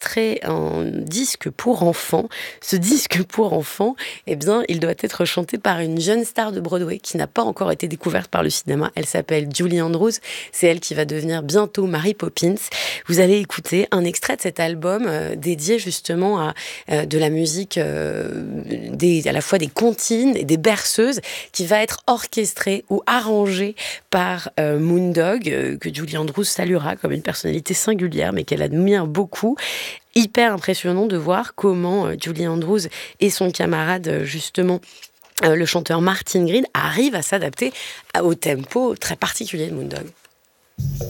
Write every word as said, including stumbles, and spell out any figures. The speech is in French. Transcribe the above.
enregistré un disque pour enfants. Ce disque pour enfants, eh bien, il doit être chanté par une jeune star de Broadway qui n'a pas encore été découverte par le cinéma. Elle s'appelle Julie Andrews. C'est elle qui va devenir bientôt Mary Poppins. Vous allez écouter un extrait de cet album euh, dédié justement à euh, de la musique, euh, des, à la fois des comptines et des berceuses, qui va être orchestrée ou arrangée par euh, Moondog, euh, que Julie Andrews saluera comme une personnalité singulière, mais qu'elle admire beaucoup. Hyper impressionnant de voir comment euh, Julie Andrews et son camarade, euh, justement, euh, le chanteur Martin Green, arrivent à s'adapter au tempo très particulier de Moondog.